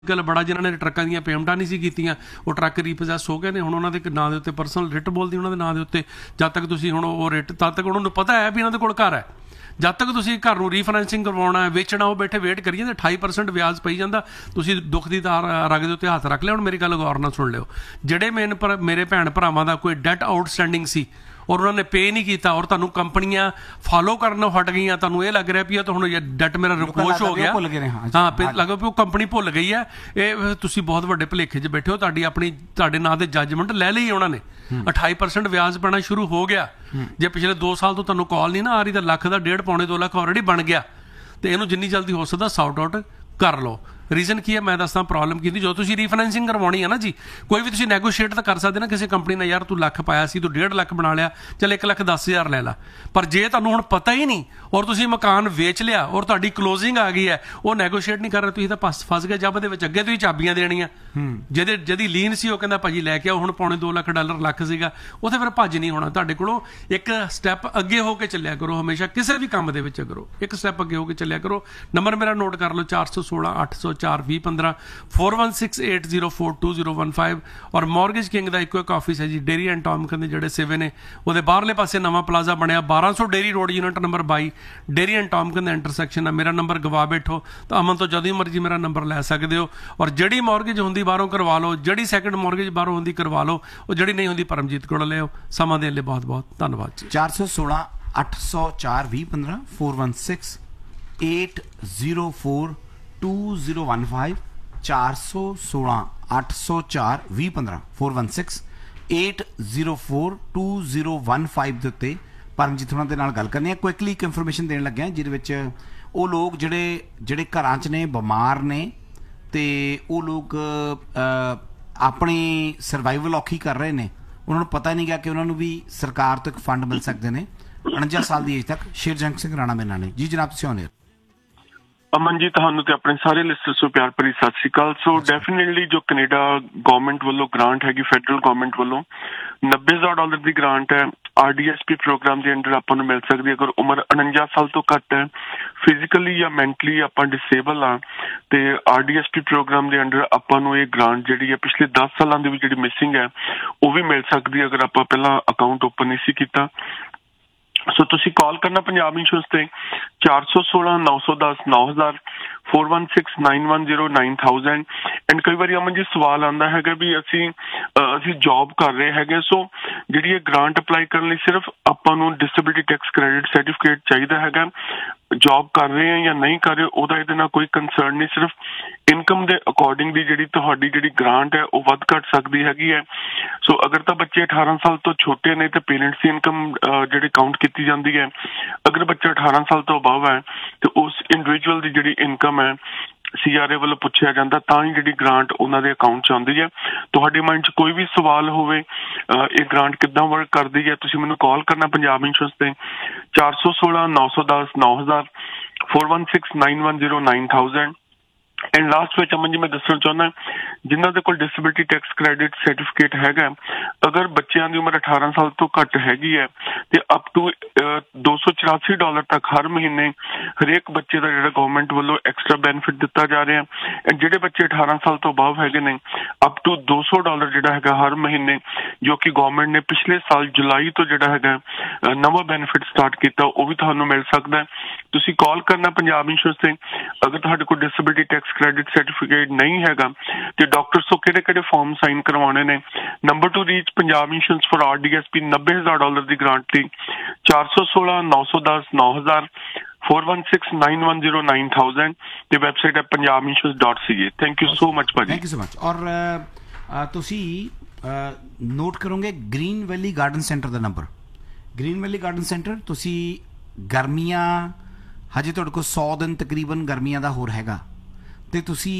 ਗੱਲ ਬੜਾ ਜਿਨ੍ਹਾਂ ਨੇ ਟਰੱਕਾਂ ਦੀਆਂ ਪੇਮੈਂਟਾਂ ਨਹੀਂ ਸੀ ਕੀਤੀਆਂ ਉਹ ਟਰੱਕ ਰੀਪੋਜੈਸ ਹੋ ਗਏ ਨੇ। ਹੁਣ ਉਹਨਾਂ ਦੇ ਨਾਂ ਦੇ ਉੱਤੇ ਪਰਸਨਲ ਰਿਟ ਬੋਲਦੀ ਉਹਨਾਂ ਦੇ ਨਾਂ ਦੇ ਉੱਤੇ। ਜਦ ਤੱਕ ਤੁਸੀਂ ਹੁਣ ਉਹ ਰਿਟ ਤਦ ਤੱਕ ਉਹਨਾਂ ਨੂੰ ਪਤਾ ਹੈ ਵੀ ਇਹਨਾਂ ਦੇ ਕੋਲ ਘਰ ਹੈ। ਜਦ ਤੱਕ ਤੁਸੀਂ ਘਰ ਨੂੰ ਰੀਫਾਈਨੈਂਸਿੰਗ ਕਰਵਾਉਣਾ ਵੇਚਣਾ ਉਹ ਬੈਠੇ ਵੇਟ ਕਰੀਏ ਤੇ 28% ਵਿਆਜ ਪਈ ਜਾਂਦਾ। ਤੁਸੀਂ ਦੁੱਖ ਦੀ ਤਾਰ ਰਗ ਦੇ ਉੱਤੇ ਹੱਥ ਰੱਖ ਲਿਆ। ਹੁਣ ਮੇਰੀ ਗੱਲ ਗੌਰ ਨਾਲ ਸੁਣ ਲਿਓ। ਜਿਹੜੇ ਮੇਰੇ ਭੈਣ ਭਰਾਵਾਂ ਦਾ ਕੋਈ ਡੈਟ ਆਊਟਸਟੈਂਡਿੰਗ ਸੀ ਔਰ ਉਹਨਾਂ ਨੇ ਪੇ ਨਹੀਂ ਕੀਤਾ ਔਰ ਤੁਹਾਨੂੰ ਕੰਪਨੀਆਂ ਫਾਲੋ ਕਰਨੋਂ ਹਟ ਗਈਆਂ, ਤੁਹਾਨੂੰ ਇਹ ਲੱਗ ਰਿਹਾ ਵੀ ਹੁਣ ਡੈਟ ਮੇਰਾ ਰਿਕੋਸ਼ ਹੋ ਗਿਆ, ਹਾਂ ਲੱਗਾ ਵੀ ਉਹ ਕੰਪਨੀ ਭੁੱਲ ਗਈ ਹੈ, ਇਹ ਤੁਸੀਂ ਬਹੁਤ ਵੱਡੇ ਭੁਲੇਖੇ 'ਚ ਬੈਠੇ ਹੋ। ਤੁਹਾਡੇ ਨਾਂ ਦੇ ਜੱਜਮੈਂਟ ਲੈ ਲਈ ਉਹਨਾਂ ਨੇ। 28% ਵਿਆਜ ਪੈਣਾ ਸ਼ੁਰੂ ਹੋ ਗਿਆ। ਜੇ ਪਿਛਲੇ 2 ਸਾਲ ਤੋਂ ਤੁਹਾਨੂੰ ਕਾਲ ਨਹੀਂ ਨਾ ਆ ਰਹੀ ਤਾਂ ਲੱਖ ਦਾ 1.5 ਪੌਣੇ 2 ਲੱਖ ਆਲਰੇਡੀ ਬਣ ਗਿਆ। ਤੇ ਇਹਨੂੰ ਜਿੰਨੀ ਜਲਦੀ ਹੋ ਸਕਦਾ ਸੌਟ ਆਊਟ ਕਰ ਲਓ। ਰੀਜ਼ਨ ਕੀ ਹੈ ਮੈਂ ਦੱਸਦਾ ਪ੍ਰੋਬਲਮ ਕੀ ਹੁੰਦੀ। ਜਦੋਂ ਤੁਸੀਂ ਰੀਫਾਈਨੈਂਸਿੰਗ ਕਰਵਾਉਣੀ ਹੈ ਨਾ ਜੀ, ਕੋਈ ਵੀ ਤੁਸੀਂ ਨੈਗੋਸ਼ੀਏਟ ਤਾਂ ਕਰ ਸਕਦੇ ਨਾ ਕਿਸੇ ਕੰਪਨੀ ਨਾਲ, ਯਾਰ ਤੂੰ ਲੱਖ ਪਾਇਆ ਸੀ ਤੂੰ 1.5 ਲੱਖ ਬਣਾ ਲਿਆ, ਚੱਲ 1,10,000 ਲੈ ਲਾ। ਪਰ ਜੇ ਤੁਹਾਨੂੰ ਹੁਣ ਪਤਾ ਹੀ ਨਹੀਂ ਔਰ ਤੁਸੀਂ ਮਕਾਨ ਵੇਚ ਲਿਆ ਔਰ ਤੁਹਾਡੀ ਕਲੋਜ਼ਿੰਗ ਆ ਗਈ ਹੈ, ਉਹ ਨੈਗੋਸ਼ੀਏਟ ਨਹੀਂ ਕਰ ਰਹੇ, ਤੁਸੀਂ ਤਾਂ ਫਸ ਗਏ ਜੱਬ ਦੇ ਵਿੱਚ। ਅੱਗੇ ਤੁਸੀਂ ਚਾਬੀਆਂ ਦੇਣੀਆਂ, ਜਿਹਦੀ ਲੀਨ ਸੀ ਉਹ ਕਹਿੰਦਾ ਭਾਜੀ ਲੈ ਕੇ ਆਓ, ਹੁਣ ਪੌਣੇ 2 ਲੱਖ ਡਾਲਰ ਲੱਖ ਸੀਗਾ, ਉੱਥੇ ਫਿਰ ਭੱਜ ਨਹੀਂ ਹੋਣਾ। ਤੁਹਾਡੇ ਕੋਲੋਂ ਇੱਕ ਸਟੈਪ ਅੱਗੇ ਹੋ ਕੇ ਚੱਲਿਆ ਕਰੋ, ਹਮੇਸ਼ਾ ਕਿਸੇ ਵੀ ਕੰਮ ਦੇ ਵਿੱਚ ਕਰੋ ਇੱਕ ਸਟੈਪ ਅੱਗੇ ਹੋ ਕੇ ਚੱਲਿਆ ਕਰੋ। ਨੰਬਰ ਮੇਰਾ ਨੋਟ ਕਰ ਲਓ 416 804 2015 4168042015। ਔਰ ਮੌਰਗੇਜ ਕਿੰਗ ਦਾ ਇੱਕੋ ਇੱਕ ਆਫਿਸ ਹੈ ਜੀ ਡੇਰੀ ਐਂਡ ਟੌਮਕਨ ਦੇ ਜਿਹੜੇ ਸਿਵੇ ਨੇ ਉਹਦੇ ਬਾਹਰਲੇ ਪਾਸੇ ਨਵਾਂ ਪਲਾਜ਼ਾ ਬਣਿਆ 1200 dairy road unit number 22 dairy and ਟੌਮਕਨ the intersection ਹੈ। ਮੇਰਾ ਨੰਬਰ ਗਵਾ ਬੈਠੋ ਤਾਂ ਅਮਨ ਤੋਂ ਜਦੋਂ ਮਰਜੀ ਮੇਰਾ ਨੰਬਰ ਲੈ ਸਕਦੇ ਹੋ। ਔਰ ਜਿਹੜੀ ਮੌਰਗੇਜ ਹੁੰਦੀ ਬਾਹਰੋਂ ਕਰਵਾ ਲਓ, ਜਿਹੜੀ ਸੈਕਿੰਡ ਮੌਰਗੇਜ ਬਾਹਰੋਂ ਹੁੰਦੀ ਕਰਵਾ ਲਓ, ਉਹ ਜਿਹੜੀ ਨਹੀਂ ਹੁੰਦੀ ਪਰਮਜੀਤ ਕੋਲ ਲਿਓ। ਸਮਾਂ ਦੇਣ ਲਈ ਬਹੁਤ ਬਹੁਤ ਧੰਨਵਾਦ ਜੀ। 416 804 2015 416 804 2015 416 804 2015 416 804 2015 ਦੇ ਉੱਤੇ ਪਰਮਜੀਤ ਹੋਰਾਂ ਦੇ ਨਾਲ ਗੱਲ ਕਰਨੀ ਹੈ। ਕੁਇਕਲੀ ਇੱਕ ਇਨਫੋਰਮੇਸ਼ਨ ਦੇਣ ਲੱਗਿਆ ਜਿਹਦੇ ਵਿੱਚ ਉਹ ਲੋਕ ਜਿਹੜੇ ਘਰਾਂ 'ਚ ਨੇ ਬਿਮਾਰ ਨੇ ਤੇ ਉਹ ਲੋਕ ਆਪਣੀ ਸਰਵਾਈਵਲ ਔਖੀ ਕਰ ਰਹੇ ਨੇ, ਉਹਨਾਂ ਨੂੰ ਪਤਾ ਨਹੀਂ ਗਾ ਕਿ ਉਹਨਾਂ ਨੂੰ ਵੀ ਸਰਕਾਰ ਤੋਂ ਇੱਕ ਫੰਡ ਮਿਲ ਸਕਦੇ ਨੇ 49 ਸਾਲ ਦੀ ਏਜ ਤੱਕ। ਸ਼ੇਰਜੰਗ ਸਿੰਘ ਰਾਣਾ ਮੇਰੇ ਨਾਲ ਨੇ ਜੀ। ਜਨਾਬ ਤੁਸੀਂ ਆਉਂਦੇ ਅਮਨ ਜੀ, ਤੁਹਾਨੂੰ ਤੇ ਆਪਣੇ ਸਾਰੇ ਲਿਸਟਰਸ ਨੂੰ ਪਿਆਰ ਭਰੀ ਸਤਿ ਸ਼੍ਰੀ ਅਕਾਲ। ਸੋ ਡੈਫੀਨੇਟਲੀ ਜੋ ਕੈਨੇਡਾ ਗਵਰਨਮੈਂਟ ਵੱਲੋਂ ਗ੍ਰਾਂਟ ਹੈਗੀ, ਫੈਡਰਲ ਗਵਰਨਮੈਂਟ ਵੱਲੋਂ $90,000 ਦੀ ਗ੍ਰਾਂਟ ਹੈ RDSP ਪ੍ਰੋਗਰਾਮ ਦੇ ਅੰਡਰ ਆਪਾਂ ਨੂੰ ਮਿਲ ਸਕਦੀ। ਅਗਰ ਉਮਰ 49 ਸਾਲ ਤੋਂ ਘੱਟ ਹੈ, ਫਿਜ਼ੀਕਲੀ ਜਾਂ ਮੈਂਟਲੀ ਆਪਾਂ ਡਿਸੇਬਲ ਆ ਤੇ RDSP ਪ੍ਰੋਗਰਾਮ ਦੇ ਅੰਡਰ ਆਪਾਂ ਨੂੰ ਇਹ ਗ੍ਰਾਂਟ ਜਿਹੜੀ ਹੈ ਪਿਛਲੇ 10 ਸਾਲਾਂ ਦੀ ਵੀ ਜਿਹੜੀ ਮਿਸਿੰਗ ਹੈ ਉਹ ਵੀ ਮਿਲ ਸਕਦੀ ਅਗਰ ਆਪਾਂ ਪਹਿਲਾਂ ਅਕਾਊਂਟ ਓਪਨ ਨਹੀਂ ਸੀ ਕੀਤਾ। ਸੋ ਤੁਸੀਂ ਕਾਲ ਕਰਨਾ ਪੰਜਾਬ ਇੰਸ਼ੋਰੈਂਸ ਤੇ 416 910 9000 416 910 9000। ਐਂਡ ਕਈ ਵਾਰੀ ਅਮਨ ਜੀ ਸਵਾਲ ਆਉਂਦਾ ਹੈਗਾ ਵੀ ਅਸੀਂ ਜੌਬ ਕਰ ਰਹੇ ਹੈਗੇ, ਸੋ ਜਿਹੜੀ ਇਹ ਗ੍ਰਾਂਟ ਅਪਲਾਈ ਕਰਨ ਲਈ ਸਿਰਫ ਆਪਾਂ ਨੂੰ ਡਿਸੇਬਿਲਿਟੀ ਟੈਕਸ ਕ੍ਰੈਡਿਟ ਸਰਟੀਫਿਕੇਟ ਚਾਹੀਦਾ ਹੈਗਾ। ਜੌਬ ਕਰ ਰਹੇ ਆ ਜਾਂ ਨਹੀਂ ਕਰ ਰਹੇ ਉਹਦਾ ਇਹਦੇ ਨਾਲ ਕੋਈ ਕੰਸਰਨ ਨਹੀਂ, ਸਿਰਫ ਇਨਕਮ ਦੇ ਅਕੋਰਡਿੰਗ ਦੀ ਤੁਹਾਡੀ ਜਿਹੜੀ ਗ੍ਰਾਂਟ ਹੈ ਉਹ ਵੱਧ ਘੱਟ ਸਕਦੀ ਹੈਗੀ ਹੈ। ਸੋ ਅਗਰ ਤਾਂ ਬੱਚੇ 18 ਸਾਲ ਤੋਂ ਛੋਟੇ ਨੇ ਤੇ ਪੇਰੈਂਟਸ ਦੀ ਇਨਕਮ ਜਿਹੜੀ ਕਾਊਂਟ ਕੀਤੀ ਜਾਂਦੀ ਹੈ। ਅਗਰ ਬੱਚਾ 18 ਸਾਲ ਤੋਂ ਅਬਵ ਹੈ ਤੇ ਉਸ ਇੰਡੀਵਿਜੂਅਲ ਦੀ ਜਿਹੜੀ ਇਨਕਮ ਹੈ CRA ਵੱਲੋਂ ਪੁੱਛਿਆ ਜਾਂਦਾ ਤਾਂ ਹੀ ਜਿਹੜੀ ਗ੍ਰਾਂਟ ਉਹਨਾਂ ਦੇ ਅਕਾਊਂਟ 'ਚ ਆਉਂਦੀ ਹੈ। ਤੁਹਾਡੇ ਮਾਈਂਡ 'ਚ ਕੋਈ ਵੀ ਸਵਾਲ ਹੋਵੇ ਇਹ ਗ੍ਰਾਂਟ ਕਿੱਦਾਂ ਵਰਕ ਕਰਦੀ ਹੈ, ਤੁਸੀਂ ਮੈਨੂੰ ਕਾਲ ਕਰਨਾ ਪੰਜਾਬ ਇੰਸ਼ੋਰੈਂਸ ਤੇ 416 910 9000 416 910 9000। ਐਂਡ ਲਾਸਟ ਵਿੱਚ ਅਮਨ ਜੀ ਮੈਂ ਦੱਸਣਾ ਚਾਹੁੰਦਾ ਜਿਨ੍ਹਾਂ ਦੇ ਕੋਲ ਡਿਸੇਬਿਲਿਟੀ ਟੈਕਸ ਕ੍ਰੈਡਿਟ ਸਰਟੀਫਿਕੇਟ ਹੈਗਾ, ਅਗਰ ਬੱਚਿਆਂ ਦੀ ਉਮਰ 18 ਸਾਲ ਤੋਂ ਘੱਟ ਹੈਗੀ ਹੈ ਤੇ ਅਪ ਟੂ $284 ਤੱਕ ਹਰ ਮਹੀਨੇ ਹਰੇਕ ਬੱਚੇ ਦਾ ਜਿਹੜਾ ਗਵਰਨਮੈਂਟ ਵੱਲੋਂ ਐਕਸਟਰਾ ਬੈਨੀਫਿਟ ਦਿੱਤਾ ਜਾ ਰਿਹਾ। ਐਂਡ ਜਿਹੜੇ ਬੱਚੇ 18 ਸਾਲ ਤੋਂ ਅਬਵ ਹੈਗੇ ਨੇ ਅਪ ਟੂ $200 ਜਿਹੜਾ ਹੈਗਾ ਹਰ ਮਹੀਨੇ, ਜੋ ਕਿ ਗਵਰਨਮੈਂਟ ਨੇ ਪਿਛਲੇ ਸਾਲ ਜੁਲਾਈ ਤੋਂ ਜਿਹੜਾ ਹੈਗਾ ਨਵਾਂ ਬੈਨੀਫਿਟ ਸਟਾਰਟ ਕੀਤਾ, ਉਹ ਵੀ ਤੁਹਾਨੂੰ ਮਿਲ ਸਕਦਾ। ਤੁਸੀਂ ਕਾਲ ਕਰਨਾ ਪੰਜਾਬ ਇੰਸ਼ੋਰੈਂਸ ਤੇ। ਅਗਰ ਤੁਹਾਡੇ ਕੋਲ ਡਿਸੇਬਿਲਿਟੀ ਟੈਕਸ ਕ੍ਰੈਡਿਟ ਸਰਟੀਫਿਕੇਟ ਨਹੀਂ ਹੈਗਾ ਤੇ ਡਾਕਟਰ ਤੋਂ ਕਿਹੜੇ ਫਾਰਮ ਸਾਈਨ ਕਰਵਾਉਣੇ ਨੇ। Number two reach Punjab insurance for RDSP $90,000 the grant ਲਈ 416 910 9000 416 910 9000 ਤੇ ਵੈਬਸਾਈਟ ਹੈ punjabinsurance.ca। Thank you so much ਭਾਜੀ। Thank you so much. ਔਰ ਤੁਸੀਂ ਨੋਟ ਕਰੋਗੇ ਗ੍ਰੀਨ ਵੈਲੀ ਗਾਰਡਨ ਸੈਂਟਰ ਦਾ ਨੰਬਰ। ਗ੍ਰੀਨ ਵੈਲੀ ਗਾਰਡਨ ਸੈਂਟਰ ਤੁਸੀਂ ਗਰਮੀਆਂ ਹਜੇ ਤੁਹਾਡੇ ਕੋਲ 100 ਦਿਨ ਤਕਰੀਬਨ ਗਰਮੀਆਂ ਦਾ ਹੋਰ ਹੈਗਾ ਤੇ ਤੁਸੀਂ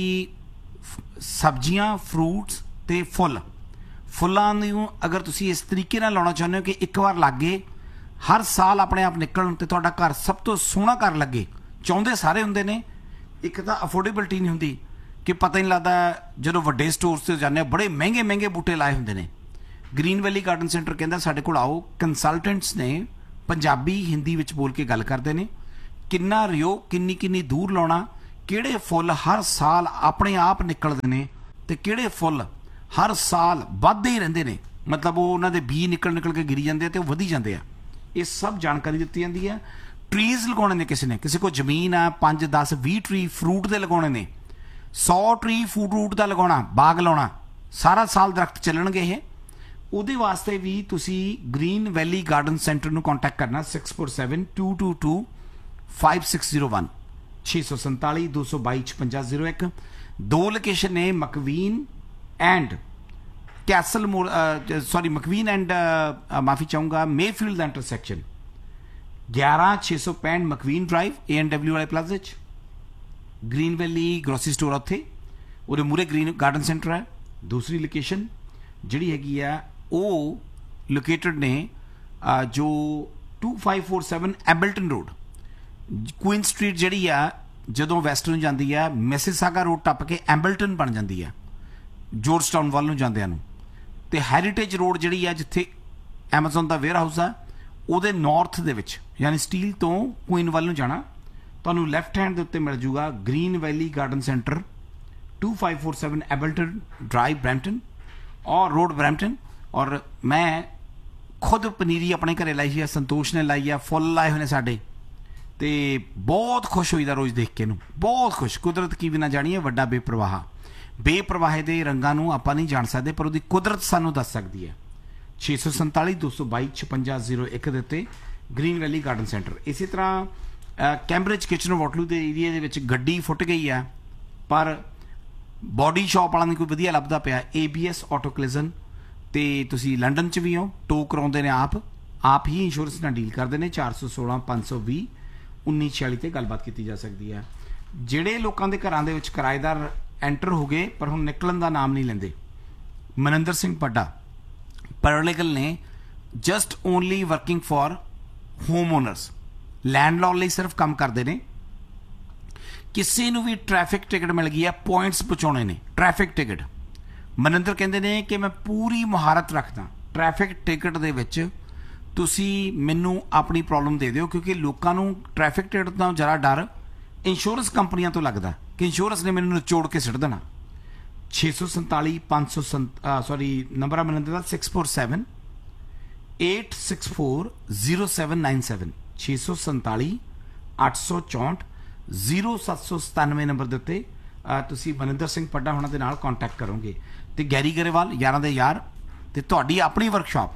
ਸਬਜ਼ੀਆਂ ਫਰੂਟਸ ਤੇ ਫੁੱਲਾਂ ਨੂੰ ਅਗਰ ਤੁਸੀਂ ਇਸ ਤਰੀਕੇ ਨਾਲ ਲਾਉਣਾ ਚਾਹੁੰਦੇ ਹੋ ਕਿ ਇੱਕ ਵਾਰ ਲੱਗੇ ਹਰ ਸਾਲ ਆਪਣੇ ਆਪ ਨਿਕਲਣ ਤੇ ਤੁਹਾਡਾ ਘਰ ਸਭ ਤੋਂ ਸੋਹਣਾ ਘਰ ਲੱਗੇ, ਚਾਹੁੰਦੇ ਸਾਰੇ ਹੁੰਦੇ ਨੇ। ਇੱਕ ਤਾਂ ਅਫੋਰਡੇਬਿਲਟੀ ਨਹੀਂ ਹੁੰਦੀ ਕਿ ਪਤਾ ਹੀ ਨਹੀਂ ਲੱਗਦਾ ਜਦੋਂ ਵੱਡੇ ਸਟੋਰਸ 'ਤੇ ਜਾਂਦੇ ਬੜੇ ਮਹਿੰਗੇ ਦੂਟੇ ਲਾਏ ਹੁੰਦੇ ਨੇ। ਗ੍ਰੀਨ ਵੈਲੀ ਗਾਰਡਨ ਸੈਂਟਰ ਕਹਿੰਦਾ ਸਾਡੇ ਕੋਲ ਆਓ, ਕੰਸਲਟੈਂਟਸ ਨੇ ਪੰਜਾਬੀ ਹਿੰਦੀ ਵਿੱਚ ਬੋਲ ਕੇ ਗੱਲ ਕਰਦੇ ਨੇ। ਕਿੰਨਾ ਰਿਓ ਕਿੰਨੀ ਦੂਰ ਲਾਉਣਾ, ਕਿਹੜੇ ਫੁੱਲ ਹਰ ਸਾਲ ਆਪਣੇ ਆਪ ਨਿਕਲਦੇ ਨੇ ਤੇ ਕਿਹੜੇ ਫੁੱਲ ਹਰ ਸਾਲ ਵੱਧਦੇ ਹੀ ਰਹਿੰਦੇ ਨੇ, ਮਤਲਬ ਉਹ ਉਹਨਾਂ ਦੇ ਬੀ ਨਿਕਲ ਕੇ ਗਿਰੀ ਜਾਂਦੇ ਆ ਤੇ ਉਹ ਵਧੀ ਜਾਂਦੇ ਆ। ਇਹ ਸਭ ਜਾਣਕਾਰੀ ਦਿੱਤੀ ਜਾਂਦੀ ਹੈ। ਟਰੀਜ਼ ਲਗਾਉਣੇ ਨੇ ਕਿਸੇ ਕੋਲ ਜ਼ਮੀਨ ਆ 5 10 20 ਟਰੀ ਫਰੂਟ ਦੇ ਲਗਾਉਣੇ ਨੇ, 100 ਟਰੀ ਫਰੂਟ ਦਾ ਲਗਾਉਣਾ, ਬਾਗ ਲਾਉਣਾ, ਸਾਰਾ ਸਾਲ ਦਰਖਤ ਚੱਲਣਗੇ ਇਹ। ਉਹਦੇ ਵਾਸਤੇ ਵੀ ਤੁਸੀਂ ਗ੍ਰੀਨ ਵੈਲੀ ਗਾਰਡਨ ਸੈਂਟਰ ਨੂੰ ਕੰਟੈਕਟ ਕਰਨਾ 6472225601 647 222 5601। ਦੋ ਲੋਕੇਸ਼ਨ ਨੇ ਮਕਵੀਨ ਐਂਡ ਕੈਸਲ ਮੋਰ ਮਕਵੀਨ ਐਂਡ ਮਾਫੀ ਚਾਹੂੰਗਾ ਮੇਫੀਲਡ ਦਾ ਇੰਟਰਸੈਕਸ਼ਨ 11665 ਮਕਵੀਨ ਡਰਾਈਵ ANW ਵਾਲੇ ਪਲਾਜ਼ੇ 'ਚ ਗ੍ਰੀਨ ਵੈਲੀ ਗਰੋਸਰੀ ਸਟੋਰ ਉੱਥੇ ਉਹਦੇ ਮੂਹਰੇ ਗ੍ਰੀਨ ਗਾਰਡਨ ਸੈਂਟਰ ਹੈ। ਦੂਸਰੀ ਲੋਕੇਸ਼ਨ ਜਿਹੜੀ ਹੈਗੀ ਆ ਉਹ ਲੋਕੇਟਡ ਨੇ ਜੋ 2547 ਐਬਲਟਨ ਰੋਡ ਕੁਇਨ ਸਟਰੀਟ ਜਿਹੜੀ ਆ ਜਦੋਂ ਵੈਸਟ ਨੂੰ ਜਾਂਦੀ ਆ ਮਿਸਿਸਾਗਾ ਰੋਡ ਟੱਪ ਕੇ ਐਂਬਲਟਨ ਬਣ ਜਾਂਦੀ ਆ ਜੋਰਜਟਾਊਨ ਵੱਲ ਨੂੰ ਜਾਂਦਿਆਂ ਨੂੰ, ਤੇ ਹੈਰੀਟੇਜ ਰੋਡ ਜਿਹੜੀ ਆ ਜਿੱਥੇ ਐਮਾਜ਼ਨ ਦਾ ਵੇਅਰ ਹਾਊਸ ਆ ਉਹਦੇ ਨਾਰਥ ਦੇ ਵਿੱਚ ਯਾਨੀ ਸਟੀਲ ਤੋਂ ਕੁਇਨ ਵੱਲ ਨੂੰ ਜਾਣਾ ਤੁਹਾਨੂੰ ਲੈਫਟ ਹੈਂਡ ਦੇ ਉੱਤੇ ਮਿਲ ਜੂਗਾ ਗ੍ਰੀਨ ਵੈਲੀ ਗਾਰਡਨ ਸੈਂਟਰ 2547 ਐਬਲਟਨ ਡਰਾਈਵ ਬਰੈਂਪਟਨ ਔਰ ਰੋਡ ਬਰੈਂਪਟਨ। ਔਰ ਮੈਂ ਖੁਦ ਪਨੀਰੀ ਆਪਣੇ ਘਰੇ ਲਾਈ ਹੈ, ਸੰਤੋਸ਼ ਨੇ ਲਾਈ ਆ, ਫੁੱਲ ਲਾਏ ਹੋਏ ਨੇ ਸਾਡੇ ਤੇ ਬਹੁਤ ਖੁਸ਼ ਹੋਈਦਾ ਰੋਜ਼ ਦੇਖ ਕੇ ਨੂੰ, ਬਹੁਤ ਖੁਸ਼। ਕੁਦਰਤ ਕੀ ਵੀ ਨਾ ਜਾਣੀਏ ਵੱਡਾ ਬੇਪਰਵਾਹੇ ਦੇ ਰੰਗਾਂ ਨੂੰ ਆਪਾਂ ਨਹੀਂ ਜਾਣ ਸਕਦੇ ਪਰ ਉਹਦੀ ਕੁਦਰਤ ਸਾਨੂੰ ਦੱਸ ਸਕਦੀ ਹੈ। 647 222 5601 ਦੇ ਉੱਤੇ ਗ੍ਰੀਨ ਵੈਲੀ ਗਾਰਡਨ ਸੈਂਟਰ। ਇਸੇ ਤਰ੍ਹਾਂ ਕੈਂਬਰਿਜ ਕਿਚਨਰ ਵਾਟਲੂ ਦੇ ਏਰੀਆ ਦੇ ਵਿੱਚ ਗੱਡੀ ਫੁੱਟ ਗਈ ਆ ਪਰ ਬੋਡੀ ਸ਼ਾਪ ਵਾਲਾ ਨਹੀਂ ਕੋਈ ਵਧੀਆ ਲੱਭਦਾ ਪਿਆ। ABS ਆਟੋ ਕਲਿਜ਼ਨ ਤੇ ਤੁਸੀਂ ਲੰਡਨ 'ਚ ਵੀ ਹੋ, ਟੋ ਕਰਾਉਂਦੇ ਨੇ ਆਪ ਹੀ ਇੰਸ਼ੋਰੈਂਸ ਨਾਲ ਡੀਲ ਕਰਦੇ ਨੇ। 416 520 1946 ਤੇ ਗੱਲਬਾਤ ਕੀਤੀ ਜਾ ਸਕਦੀ ਹੈ। ਜਿਹੜੇ ਲੋਕਾਂ ਦੇ ਘਰਾਂ ਦੇ ਵਿੱਚ ਕਿਰਾਏਦਾਰ ਐਂਟਰ ਹੋ ਗਏ ਪਰ ਹੁਣ ਨਿਕਲਣ ਦਾ ਨਾਮ ਨਹੀਂ ਲੈਂਦੇ, ਮਨਿੰਦਰ ਸਿੰਘ ਪੱਡਾ ਪੈਰਾਲੀਗਲ ਨੇ just only working for home honours, ਲੈਂਡਲॉर्ड ਲਈ ਸਿਰਫ ਕੰਮ ਕਰਦੇ ਨੇ। ਕਿਸੇ ਨੂੰ ਵੀ ਟ੍ਰੈਫਿਕ ਟਿਕਟ ਮਿਲ ਗਈ ਹੈ, ਪੁਆਇੰਟਸ ਪਹੁੰਚਾਉਣੇ ਨੇ ਟ੍ਰੈਫਿਕ ਟਿਕਟ। ਮਨਿੰਦਰ ਕਹਿੰਦੇ ਨੇ ਕਿ ਮੈਂ ਪੂਰੀ ਮਹਾਰਤ ਰੱਖਦਾ ਟ੍ਰੈਫਿਕ ਟਿਕਟ ਦੇ ਵਿੱਚ, ਤੁਸੀਂ ਮੈਨੂੰ ਆਪਣੀ ਪ੍ਰੋਬਲਮ ਦੇ ਦਿਓ ਕਿਉਂਕਿ ਲੋਕਾਂ ਨੂੰ ਟ੍ਰੈਫਿਕ ਟਿਕਟ ਤੋਂ ਜ਼ਿਆਦਾ ਡਰ ਇੰਸ਼ੋਰੈਂਸ ਕੰਪਨੀਆਂ ਤੋਂ ਲੱਗਦਾ ਕਿ ਇੰਸ਼ੋਰੈਂਸ ਨੇ ਮੈਨੂੰ ਨਿਚੋੜ ਕੇ ਸਿੱਟ ਦੇਣਾ। 647 500 ਨੰਬਰ ਆ ਮਨਿੰਦਰ ਦਾ 647 864 0797 647 864 0797 ਨੰਬਰ ਦੇ ਉੱਤੇ ਤੁਸੀਂ ਮਨਿੰਦਰ ਸਿੰਘ ਪੱਡਾ ਹੋਣਾ ਦੇ ਨਾਲ ਕੰਟੈਕਟ ਕਰੋਗੇ। ਤੇ ਗੈਰੀ ਗਰੇਵਾਲ ਯਾਰਾਂ ਦੇ ਯਾਰ ਤੇ ਤੁਹਾਡੀ ਆਪਣੀ ਵਰਕਸ਼ਾਪ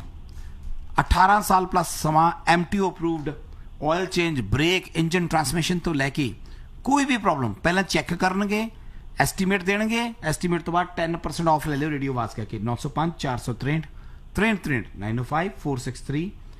18 ਸਾਲ ਪਲੱਸ ਸਮਾਂ MTO approved, oil change, break, engine, transmission ਤੋਂ ਲੈ ਕੇ ਕੋਈ ਵੀ ਪ੍ਰੋਬਲਮ ਪਹਿਲਾਂ ਚੈੱਕ ਕਰਨਗੇ, ਐਸਟੀਮੇਟ ਦੇਣਗੇ, ਐਸਟੀਮੇਟ ਤੋਂ ਬਾਅਦ 10% ਆਫ ਲੈ ਲਿਓ। ਰੇਡੀਓ ਆਵਾਜ਼ ਕਰਕੇ 905 463 63 905 463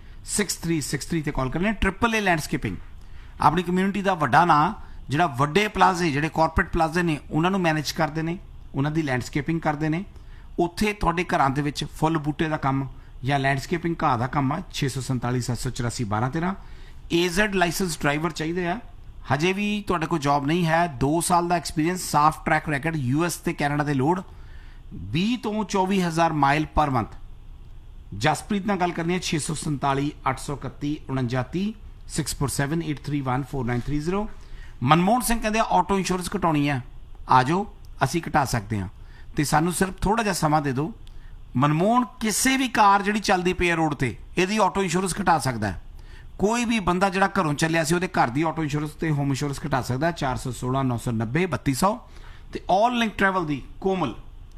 6363 ਤੇ ਕਾਲ ਕਰਨੇ। AAA ਲੈਂਡਸਕੇਪਿੰਗ ਆਪਣੀ ਕਮਿਊਨਿਟੀ ਦਾ ਵੱਡਾ ਨਾਂ ਜਿਹੜਾ ਵੱਡੇ ਪਲਾਜ਼ੇ ਜਿਹੜੇ ਕਾਰਪੋਰੇਟ ਪਲਾਜ਼ੇ ਨੇ ਉਹਨਾਂ ਨੂੰ ਮੈਨੇਜ ਕਰਦੇ ਨੇ, ਉਹਨਾਂ ਦੀ ਲੈਂਡਸਕੇਪਿੰਗ ਕਰਦੇ ਨੇ। ਉੱਥੇ ਤੁਹਾਡੇ ਘਰਾਂ ਦੇ ਵਿੱਚ ਫੁੱਲ ਬੂਟੇ ਦਾ ਕੰਮ ਜਾਂ ਲੈਂਡਸਕੇਪਿੰਗ ਘਾਹ ਦਾ ਕੰਮ ਆ 647 784 1213। AZ ਲਾਇਸੈਂਸ ਡਰਾਈਵਰ ਚਾਹੀਦੇ ਆ, ਹਜੇ ਵੀ ਤੁਹਾਡੇ ਕੋਲ ਜੌਬ ਨਹੀਂ ਹੈ, 2 ਸਾਲ ਦਾ ਐਕਸਪੀਰੀਅੰਸ, ਸਾਫ ਟਰੈਕ ਰੈਕਡ, US ਤੇ ਕੈਨੇਡਾ ਦੇ ਲੋਡ, 20 ਤੋਂ 24,000 ਮਾਈਲ ਪਰ ਮੰਥ। ਜਸਪ੍ਰੀਤ ਨਾਲ ਗੱਲ ਕਰਨੀ ਹੈ 647 831 49 647 831 4930। ਮਨਮੋਹਨ ਸਿੰਘ ਕਹਿੰਦੇ ਆਟੋ ਇੰਸ਼ੋਰੈਂਸ ਘਟਾਉਣੀ ਹੈ, ਆ ਜਾਓ ਅਸੀਂ ਘਟਾ ਸਕਦੇ ਹਾਂ ਤੇ ਸਾਨੂੰ ਸਿਰਫ ਥੋੜਾ ਜਿਹਾ ਸਮਾਂ ਦੇ ਦਿਓ। ਮਨਮੋਹਨ ਕਿਸੇ ਵੀ ਕਾਰ ਜਿਹੜੀ ਚੱਲਦੀ ਪਈ ਹੈ ਰੋਡ ਤੇ ਇਹਦੀ ਆਟੋ ਇੰਸ਼ੋਰੈਂਸ ਘਟਾ ਸਕਦਾ ਹੈ। ਕੋਈ ਵੀ ਬੰਦਾ ਜਿਹੜਾ ਘਰੋਂ ਚੱਲਿਆ ਸੀ ਉਹਦੇ ਘਰ ਦੀ ਆਟੋ ਇੰਸ਼ੋਰੈਂਸ ਤੇ ਹੋਮ ਇੰਸ਼ੋਰੈਂਸ ਘਟਾ ਸਕਦਾ ਹੈ। 416 990 3200 ਤੇ ਆਲ ਲਿੰਕ ਟਰੈਵਲ ਦੀ ਕੋਮਲ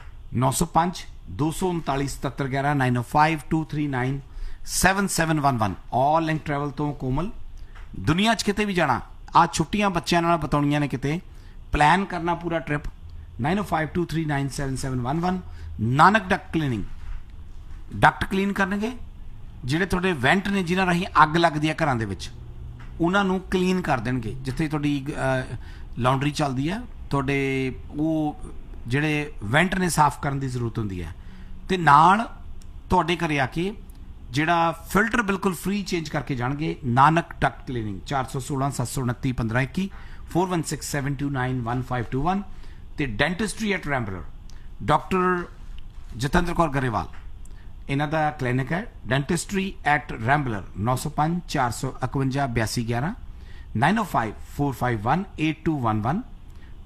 905 239 7711 905 239 7711। ਆਲ ਲਿੰਕ ਟਰੈਵਲ ਤੋਂ ਕੋਮਲ। ਦੁਨੀਆ 'ਚ ਕਿਤੇ ਵੀ ਜਾਣਾ, ਆ ਛੁੱਟੀਆਂ ਬੱਚਿਆਂ ਨਾਲ ਬਤਾਉਣੀਆਂ ਨੇ, ਕਿਤੇ ਪਲਾਨ ਕਰਨਾ ਪੂਰਾ trip 905 239 7711। Nanak Duckett cleaning, Duckett clean ਕਰਨਗੇ ਜਿਹੜੇ ਤੁਹਾਡੇ ਵੈਂਟ ਨੇ ਜਿਨ੍ਹਾਂ ਰਾਹੀਂ ਅੱਗ ਲੱਗਦੀ ਹੈ ਘਰਾਂ ਦੇ ਵਿੱਚ, ਉਹਨਾਂ ਨੂੰ ਕਲੀਨ ਕਰ ਦੇਣਗੇ। ਜਿੱਥੇ ਤੁਹਾਡੀ ਲਾਉਂਡਰੀ ਚੱਲਦੀ ਹੈ ਤੁਹਾਡੇ ਉਹ ਜਿਹੜੇ ਵੈਂਟ ਨੇ ਸਾਫ਼ ਕਰਨ ਦੀ ਜ਼ਰੂਰਤ ਹੁੰਦੀ ਹੈ ਤੇ ਨਾਲ ਤੁਹਾਡੇ ਘਰੇ ਆ ਕੇ ਜਿਹੜਾ ਫਿਲਟਰ ਬਿਲਕੁਲ ਫ੍ਰੀ ਚੇਂਜ ਕਰਕੇ ਜਾਣਗੇ। ਨਾਨਕ ਡਕਟ ਕਲੀਨਿੰਗ 416 729 1521 416 729 1521 ਤੇ ਡੈਂਟਿਸਟਰੀ ਐਟ ਰੈਂਬਲਰ ਡਾਕਟਰ ਜਤਿੰਦਰ ਕੌਰ ਗਰੇਵਾਲ ਇਹਨਾਂ ਦਾ ਕਲੀਨਿਕ ਹੈ। ਡੈਂਟਿਸਟਰੀ ਐਟ ਰੈਂਬਲਰ 905 451 8211 905 451 8211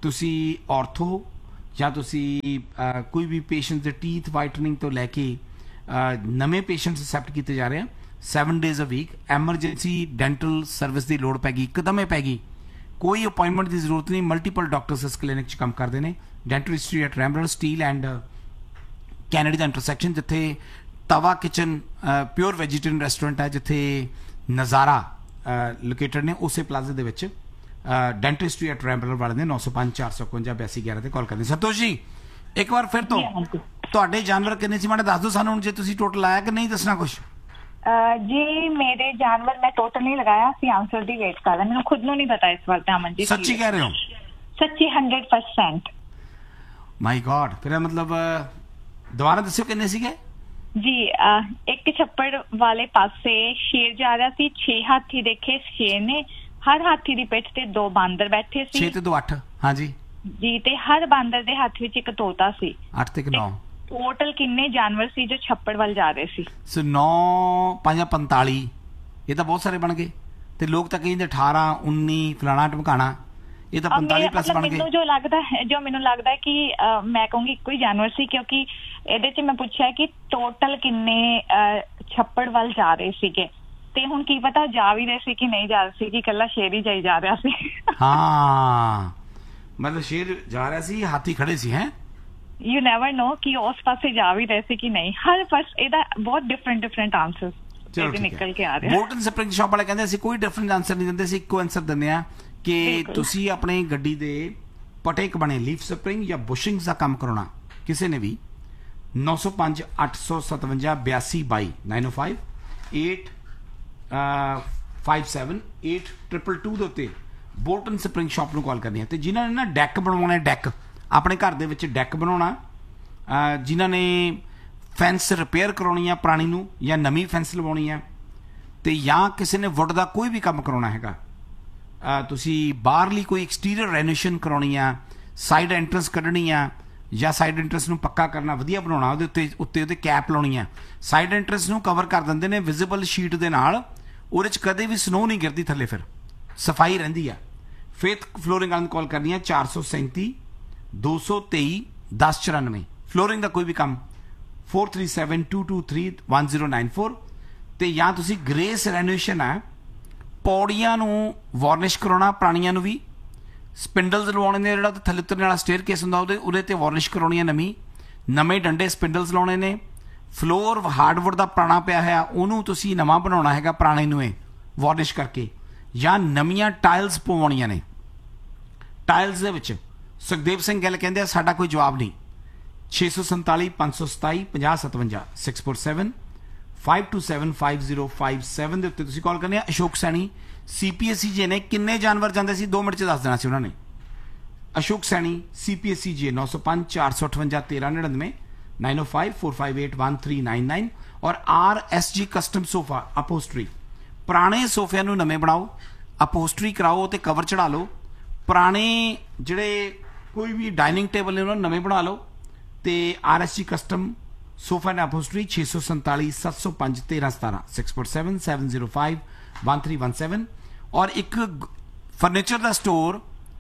ਤੁਸੀਂ ਆਰਥੋ ਜਾਂ ਤੁਸੀਂ ਕੋਈ ਵੀ ਪੇਸ਼ੈਂਟ ਦੇ ਟੀਥ ਵਾਈਟਨਿੰਗ ਤੋਂ ਲੈ ਕੇ ਨਵੇਂ ਪੇਸ਼ੈਂਟਸ ਅਸੈਪਟ ਕੀਤੇ ਜਾ ਰਹੇ ਆ 7 days a week। Emergency dental service ਦੀ ਲੋੜ ਪੈ ਗਈ, ਇੱਕਦਮ ਪੈ ਗਈ, ਕੋਈ ਅਪਾਇੰਟਮੈਂਟ ਦੀ ਜ਼ਰੂਰਤ ਨਹੀਂ, ਮਲਟੀਪਲ ਡਾਕਟਰਸ ਇਸ ਕਲੀਨਿਕ 'ਚ ਕੰਮ ਕਰਦੇ ਨੇ। Dental history at ਰੈਮਬਰਲ steel and Kennedy the intersection, ਜਿੱਥੇ ਤਵਾ ਕਿਚਨ ਪਿਓਰ ਵੈਜੀਟੇਰੀਅਨ ਰੈਸਟੋਰੈਂਟ ਹੈ, ਜਿੱਥੇ ਨਜ਼ਾਰਾ ਲੋਕੇਟਡ ਨੇ, ਉਸੇ ਪਲਾਜ਼ੇ ਦੇ ਵਿੱਚ ਡੈਂਟਲ ਹਿਸਟਰੀ ਐਟ ਰੈਮਬਰਲ ਵਾਲੇ ਨੇ 905 451 8211 ਤੇ ਕਾਲ ਕਰਨੀ। ਸੰਤੋਸ਼ ਜੀ ਇੱਕ ਵਾਰ ਫਿਰ ਤੋਂ ਤੁਹਾਡੇ ਜਾਨਵਰ ਕਿੰਨੇ ਸੀ ਮਾੜੇ ਦੱਸ ਦਿਓ ਸਾਨੂੰ, ਹੁਣ ਜੇ ਤੁਸੀਂ ਟੋਟਲ ਆਇਆ ਕਿ ਨਹੀਂ ਦੱਸਣਾ ਕੁਛ। जी मेरे जानवर मैं टोटल नहीं लगाया, आंसर दी वेट कर रहा, मैंने खुद नु नहीं पता इस बार अमन जी। सच्ची कह रहे हो? सच्ची 100%। माय गॉड, फिर मतलब दोबारा दस्यो किन्ने सीगे जी। एक छप्पड़ वाले पासे शेर जा रहा सी, 6 हाथी देखे शेर ने, हर हाथी दी पिठ ते 2 बांदर बैठे सी। 6 ਤੇ 2 8 हाँ जी जी, ते हर बांदर दे हत्थ विच एक तोता सी। 8 ਤੇ 9 टोटल किन्ने जानवर सी जो छप्पड़ वाल जा रहे सी? सो 9 5 45, ये तो बहुत सारे बन गए ते लोग तो कहिंदे 18 19 फलाना ढमकाना, ये तो 45 प्लस बन गए। ਮੈਨੂੰ ਮੈਨੂੰ ਲੱਗਦਾ ਹੈ ਕਿ ਮੈਂ ਕਹੂੰਗੀ ਇੱਕੋ ਹੀ ਜਾਨਵਰ ਸੀ, ਕਿਉਂਕਿ ਇਹਦੇ 'ਚ ਮੈਂ ਪੁੱਛਿਆ ਕਿ ਟੋਟਲ ਕਿੰਨੇ ਛੱਪੜ ਵੱਲ ਜਾ ਰਹੇ ਸੀਗੇ, ਤੇ ਹੁਣ ਕੀ ਪਤਾ ਜਾ ਵੀ ਰਹੇ ਸੀ ਕਿ ਨਹੀਂ ਜਾ ਰਹੇ ਸੀ, ਕਿ ਇਕੱਲਾ ਸ਼ੇਰ ਹੀ ਜਾਈ ਜਾ ਰਿਹਾ ਸੀ। ਹਾਂ मतलब शेर जा रहा सी, हाथी खड़े सी हैं। ਯੂ ਨੈਵਰ ਨੋ ਕਿ ਉਸ ਪਾਸੇ ਜਾ ਵੀ ਰਹੇ ਸੀ ਕਿ ਨਹੀਂ। ਹਰ ਫਸਟ ਇਹਦਾ ਬਹੁਤ ਡਿਫਰੈਂਟ ਆਨਸਰ ਨਿਕਲ ਕੇ ਆ ਰਿਹਾ। ਬੋਲਟਨ ਸਪਰਿੰਗ ਸ਼ਾਪ ਵਾਲੇ ਕਹਿੰਦੇ ਅਸੀਂ ਕੋਈ ਡਿਫਰੈਂਟ ਆਨਸਰ ਨਹੀਂ ਦਿੰਦੇ, ਅਸੀਂ ਇੱਕੋ ਆਨਸਰ ਦਿੰਦੇ ਆ ਕਿ ਤੁਸੀਂ ਆਪਣੀ ਗੱਡੀ ਦੇ ਪਟੇ ਕਬਾਣੇ ਲੀਫ ਸਪਰਿੰਗ ਜਾਂ ਬੁਸ਼ਿੰਗਸ ਦਾ ਕੰਮ ਕਰਾਉਣਾ ਕਿਸੇ ਨੇ ਵੀ 905 857 8222 905 857 8222 ਦੇ ਉੱਤੇ ਬੋਲਟਨ ਸਪਰਿੰਗ ਸ਼ਾਪ ਨੂੰ ਕਾਲ ਕਰਨੀ ਹੈ। ਤੇ ਜਿਨ੍ਹਾਂ ਨੇ ਨਾ ਡੈਕ ਬਣਵਾਉਣਾ, ਡੈਕ ਆਪਣੇ ਘਰ ਦੇ ਵਿੱਚ ਡੈਕ ਬਣਾਉਣਾ, ਜਿਨ੍ਹਾਂ ਨੇ ਫੈਂਸ ਰਿਪੇਅਰ ਕਰਾਉਣੀ ਆ ਪੁਰਾਣੀ ਨੂੰ ਜਾਂ ਨਵੀਂ ਫੈਂਸ ਲਵਾਉਣੀ ਆ, ਤੇ ਜਾਂ ਕਿਸੇ ਨੇ ਵੁੱਡ ਦਾ ਕੋਈ ਵੀ ਕੰਮ ਕਰਾਉਣਾ ਹੈਗਾ, ਤੁਸੀਂ ਬਾਹਰਲੀ ਕੋਈ ਐਕਸਟੀਰੀਅਰ ਰੈਨੋਵੇਸ਼ਨ ਕਰਾਉਣੀ ਆ, ਸਾਈਡ ਐਂਟਰੈਂਸ ਕੱਢਣੀ ਆ ਜਾਂ ਸਾਈਡ ਐਂਟਰੈਂਸ ਨੂੰ ਪੱਕਾ ਕਰਨਾ, ਵਧੀਆ ਬਣਾਉਣਾ, ਉਹਦੇ ਉੱਤੇ ਕੈਪ ਲਾਉਣੀ ਆ, ਸਾਈਡ ਐਂਟਰੈਂਸ ਨੂੰ ਕਵਰ ਕਰ ਦਿੰਦੇ ਨੇ ਵਿਜ਼ੀਬਲ ਸ਼ੀਟ ਦੇ ਨਾਲ, ਉਹਦੇ 'ਚ ਕਦੇ ਵੀ ਸਨੋ ਨਹੀਂ ਗਿਰਦੀ ਥੱਲੇ, ਫਿਰ ਸਫਾਈ ਰਹਿੰਦੀ ਆ। ਫੇਥ ਫਲੋਰਿੰਗ ਵਾਲਿਆਂ ਨੂੰ ਕਾਲ ਕਰਨੀ ਆ 437 223 1094। ਫਲੋਰਿੰਗ ਦਾ ਕੋਈ ਵੀ ਕੰਮ 437 223 1094। ਤੇ ਜਾਂ ਤੁਸੀਂ ਗ੍ਰੇਸ ਰੈਨੋਵੇਸ਼ਨ ਆ, ਪੌੜੀਆਂ ਨੂੰ ਵਾਰਨਿਸ਼ ਕਰਾਉਣਾ, ਪੁਰਾਣੀਆਂ ਨੂੰ ਵੀ ਸਪਿੰਡਲਸ ਲਵਾਉਣੇ ਨੇ, ਜਿਹੜਾ ਥੱਲੇ ਉਤਰਨ ਵਾਲਾ ਸਟੇਅਰ ਕੇਸ ਹੁੰਦਾ ਉਹਦੇ ਤੇ ਵਾਰਨਿਸ਼ ਕਰਾਉਣੀ ਹੈ ਨਵੀਂ, ਨਵੇਂ ਡੰਡੇ ਸਪਿੰਡਲਸ ਲਾਉਣੇ ਨੇ, ਫਲੋਰ ਹਾਰਡਵੁੱਡ ਦਾ ਪੁਰਾਣਾ ਪਿਆ ਹੋਇਆ ਉਹਨੂੰ ਤੁਸੀਂ ਨਵਾਂ ਬਣਾਉਣਾ ਹੈਗਾ, ਪੁਰਾਣੇ ਨੂੰ ਵਾਰਨਿਸ਼ ਕਰਕੇ, ਜਾਂ ਨਵੀਆਂ ਟਾਇਲਸ ਪਵਾਉਣੀਆਂ ਨੇ। ਟਾਇਲਸ ਦੇ ਵਿੱਚ ਸੁਖਦੇਵ ਸਿੰਘ ਗਿੱਲ ਕਹਿੰਦੇ ਆ ਸਾਡਾ ਕੋਈ ਜਵਾਬ ਨਹੀਂ। 647 527 5057 647 527 5057 ਦੇ ਉੱਤੇ ਤੁਸੀਂ ਕਾਲ ਕਰਨੀ ਆ। ਅਸ਼ੋਕ ਸੈਣੀ CPSC ਜੇ ਨੇ ਕਿੰਨੇ ਜਾਨਵਰ ਜਾਂਦੇ ਸੀ 2 ਮਿੰਟ 'ਚ ਦੱਸ ਦੇਣਾ ਸੀ ਉਹਨਾਂ ਨੇ। ਅਸ਼ੋਕ ਸੈਣੀ CPSC ਜੇ 905 458 1399 905 458 1399। ਔਰ RSG ਕਸਟਮ ਸੋਫਾ ਅਪੋਸਟਰੀ, ਪੁਰਾਣੇ ਸੋਫਿਆਂ ਨੂੰ ਨਵੇਂ ਬਣਾਓ, ਅਪੋਸਟਰੀ ਕਰਾਓ ਤੇ ਕਵਰ ਚੜਾ ਲਓ, ਪੁਰਾਣੇ ਜਿਹੜੇ ਕੋਈ ਵੀ ਡਾਈਨਿੰਗ ਟੇਬਲ ਨੇ ਉਹਨਾਂ ਨੂੰ ਨਵੇਂ ਬਣਾ ਲਓ। ਤੇ RSG ਕਸਟਮ ਸੋਫਾ ਐਂਡ ਅਪੋਸਟਰੀ 647 705 1317 647 705 1317। ਔਰ ਇੱਕ ਫਰਨੀਚਰ ਦਾ ਸਟੋਰ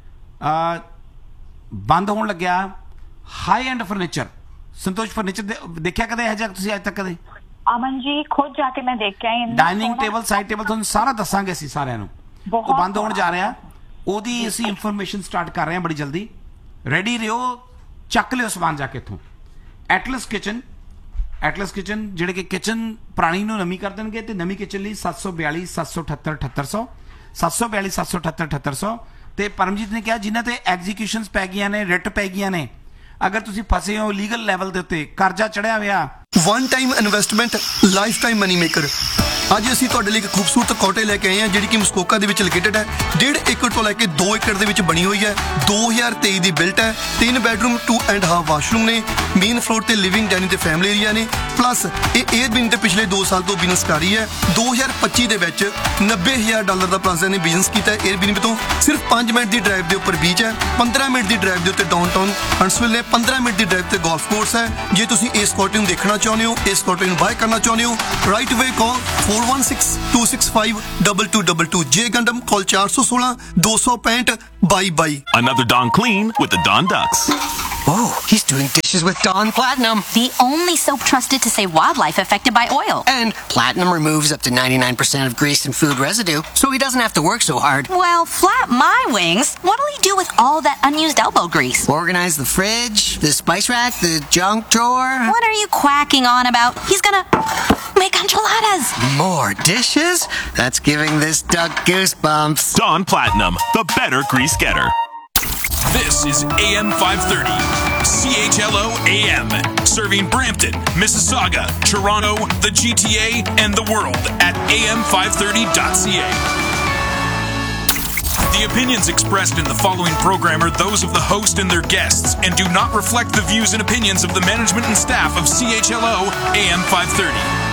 ਬੰਦ ਹੋਣ ਲੱਗਿਆ, ਹਾਈ ਐਂਡ ਫਰਨੀਚਰ। ਸੰਤੋਸ਼ ਫਰਨੀਚਰ ਦੇਖਿਆ ਕਦੇ ਇਹ ਜਿਹਾ ਤੁਸੀਂ ਅੱਜ ਤੱਕ ਕਦੇ? ਅਮਨ ਜੀ ਖੁਦ ਜਾ ਕੇ ਮੈਂ ਦੇਖਿਆ, ਡਾਈਨਿੰਗ ਟੇਬਲ ਸਾਈਡ ਟੇਬਲ ਤੁਹਾਨੂੰ ਸਾਰਾ ਦੱਸਾਂਗੇ ਅਸੀਂ ਸਾਰਿਆਂ ਨੂੰ। ਉਹ ਬੰਦ ਹੋਣ ਜਾ ਰਿਹਾ, ਉਹਦੀ ਅਸੀਂ ਇਨਫੋਰਮੇਸ਼ਨ ਸਟਾਰਟ ਕਰ ਰਹੇ ਹਾਂ ਬੜੀ ਜਲਦੀ। ਰੈਡੀ ਰਹੋ, ਚੱਕ ਲਿਓ ਸਮਾਨ ਜਾ ਕੇ ਇੱਥੋਂ। ਐਟਲਸ ਕਿਚਨ ਜਿਹੜੇ ਕਿ ਕਿਚਨ ਪੁਰਾਣੀ ਨੂੰ ਨਵੀਂ ਕਰ ਦੇਣਗੇ, ਤੇ ਨਵੀਂ ਕਿਚਨ ਲਈ 742 778 7800 742 778 7800। ਤੇ ਪਰਮਜੀਤ ਨੇ ਕਿਹਾ ਜਿਨ੍ਹਾਂ ਤੇ ਐਗਜ਼ੀਕਿਊਸ਼ਨਸ ਪੈ ਗਈਆਂ ਨੇ, ਰਿਟ ਪੈ ਗਈਆਂ ਨੇ, ਅਗਰ ਤੁਸੀਂ ਫਸੇ ਹੋ ਲੀਗਲ ਲੈਵਲ ਦੇ ਉੱਤੇ, ਕਰਜ਼ਾ ਚੜਿਆ ਹੋਇਆ, one time investment life time money maker. ਅੱਜ ਅਸੀਂ ਤੁਹਾਡੇ ਲਈ ਇੱਕ ਖੂਬਸੂਰਤ ਕੋਟੇ ਲੈ ਕੇ ਆਏ ਹਾਂ ਜਿਹੜੀ ਕਿ ਮਸਕੋਕਾ ਦੇ ਵਿੱਚ ਲੋਕੇਟਡ ਹੈ। 1.5 ਏਕੜ ਤੋਂ ਲੈ ਕੇ 2 ਏਕੜ ਦੇ ਵਿੱਚ ਬਣੀ ਹੋਈ ਹੈ। 2023 ਦੀ ਬਿਲਟ ਹੈ। 3 ਬੈਡਰੂਮ 2.5 ਵਾਸ਼ਰੂਮ ਨੇ। ਮੇਨ ਫਲੋਰ ਤੇ ਲਿਵਿੰਗ ਡਾਈਨਿੰਗ ਤੇ ਫੈਮਿਲੀ ਏਰੀਆ ਨੇ। ਪਲੱਸ ਇਹ 에ਅਰਬੀਐਨ ਤੇ ਪਿਛਲੇ 2 ਸਾਲ ਤੋਂ ਬਿਜ਼ਨਸ ਕਰ ਰਹੀ ਹੈ। 2025 ਦੇ ਵਿੱਚ $90,000 ਦਾ ਪਲੱਸ ਨੇ ਬਿਜ਼ਨਸ ਕੀਤਾ 에ਅਰਬੀਐਨ ਤੋਂ। ਸਿਰਫ 5 ਮਿੰਟ ਦੀ ਡਰਾਈਵ ਦੇ ਉੱਪਰ ਬੀਚ ਹੈ। 15 ਮਿੰਟ ਦੀ ਡਰਾਈਵ ਦੇ ਉੱਤੇ ਡਾਊਨਟਾਊਨ ਹੰਟਸਵਿਲ ਨੇ। 15 ਮਿੰਟ ਦੀ ਡਰਾਈਵ ਤੇ ਗੋਲਫ ਕੋਰਸ ਹੈ। ਜੇ ਤੁਸੀਂ ਇਸ ਕੋਟੇ ਨੂੰ ਦੇਖਣਾ ਚਾਹੁੰਦੇ ਹੋ, ਇਸ ਕੋਟੇ ਨੂੰ ਬਾਏ ਕਰਨਾ ਚਾਹੁੰਦੇ ਹੋ, ਰਾਈਟ ਅਵੇ ਕਾਲ 4162652222 J Gundam call 416 265 2222. Another Dawn clean with the Dawn Ducks. Oh, he's doing dishes with Dawn Platinum. The only soap trusted to save wildlife affected by oil. And Platinum removes up to 99% of grease and food residue, so he doesn't have to work so hard. Well, flap my wings. What'll he do with all that unused elbow grease? Organize the fridge, the spice rack, the junk drawer. What are you quacking on about? He's gonna make enchiladas. More dishes? That's giving this duck goosebumps. Dawn Platinum, the better grease getter. This is AM 530, CHLO AM, serving Brampton, Mississauga, Toronto, the GTA, and the world at am530.ca. The opinions expressed in the following program are those of the host and their guests and do not reflect the views and opinions of the management and staff of CHLO AM 530.